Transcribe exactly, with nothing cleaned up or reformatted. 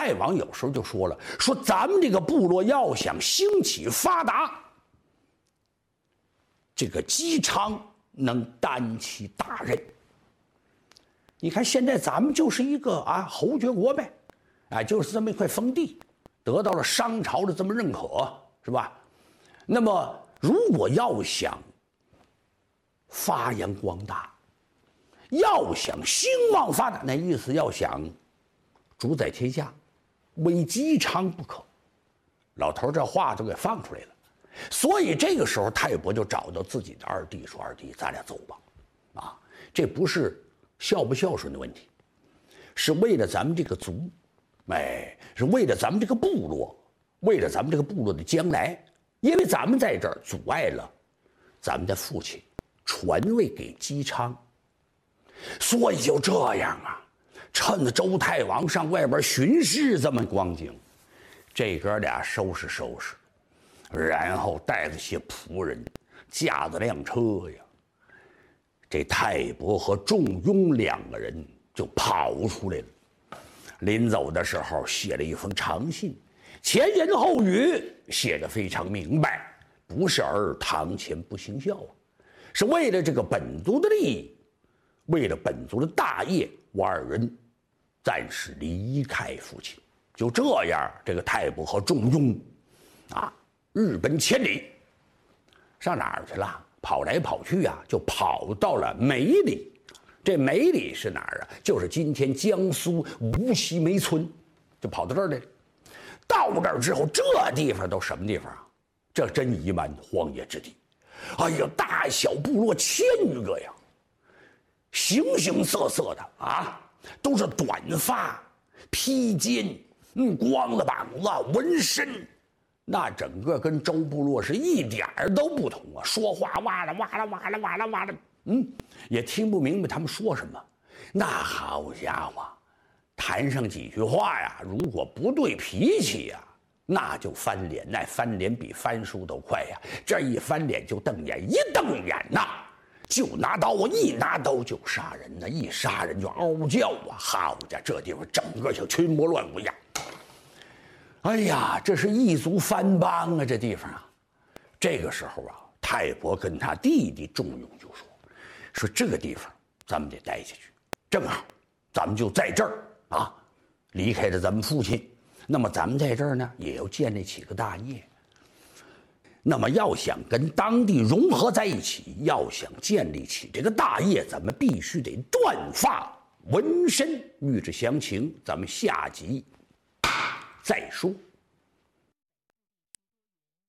太王有时候就说了，说咱们这个部落要想兴起发达，这个姬昌能担起大任。你看现在咱们就是一个啊侯爵国呗，哎，就是这么一块封地，得到了商朝的这么认可，是吧？那么如果要想发扬光大，要想兴旺发达，那意思要想主宰天下，唯姬昌不可。老头这话就给放出来了。所以这个时候太伯就找到自己的二弟，说：“二弟，咱俩走吧。啊，这不是孝不孝顺的问题，是为了咱们这个族，哎，是为了咱们这个部落，为了咱们这个部落的将来。因为咱们在这儿阻碍了咱们的父亲传位给姬昌，所以就这样啊，趁着周太王上外边巡视这么光景，这哥俩收拾收拾，然后带着些仆人，驾着辆车呀，这太伯和仲雍两个人就跑出来了。临走的时候写了一封长信，前言后语写得非常明白，不是儿堂前不行孝啊，是为了这个本族的利益，为了本族的大业，我二人暂时离开父亲。就这样，这个太伯和仲雍啊，日奔千里，上哪儿去了？跑来跑去啊，就跑到了梅里。这梅里是哪儿啊？就是今天江苏无锡梅村，就跑到这儿来了。到这儿之后，这地方都什么地方啊？这真一般荒野之地。哎呀，大小部落千余个呀，形形色色的啊，都是短发、披肩，嗯，光了膀子、纹身，那整个跟周部落是一点儿都不同啊！说话哇啦哇啦哇啦哇啦哇啦，嗯，也听不明白他们说什么。那好家伙，谈上几句话呀，如果不对脾气呀，那就翻脸，那翻脸比翻书都快呀！这一翻脸就瞪眼，一瞪眼呐，就拿刀啊，一拿刀就杀人呐，一杀人就嗷叫啊！好家伙，这地方整个像群魔乱舞一样。哎呀，这是一族藩邦啊，这地方啊！这个时候啊，太伯跟他弟弟仲雍就说：“说这个地方咱们得待下去，正好咱们就在这儿啊，离开了咱们父亲。那么咱们在这儿呢，也要建立起个大业。那么要想跟当地融合在一起，要想建立起这个大业，咱们必须得断发纹身。欲知详情，咱们下集再说。